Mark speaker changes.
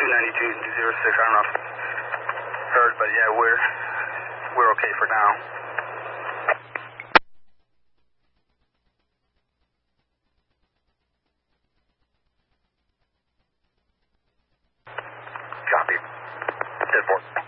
Speaker 1: 292.06. I don't know if you heard, but yeah, we're okay for now. Copy. 10-4.